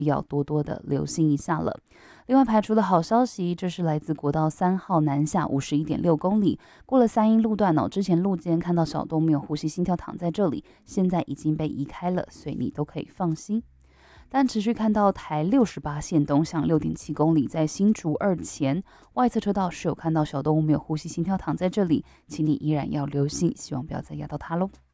要多多的留心一下了。另外排除的好消息，这是来自国道3号南下51.6公里，过了三英路段哦，之前路肩看到小东没有呼吸心跳躺在这里，现在已经被移开了，所以你都可以放心。但持续看到台68线东向6.7公里，在新竹2前外侧车道是有看到小动物没有呼吸心跳躺在这里，请你依然要留心，希望不要再压到它喽。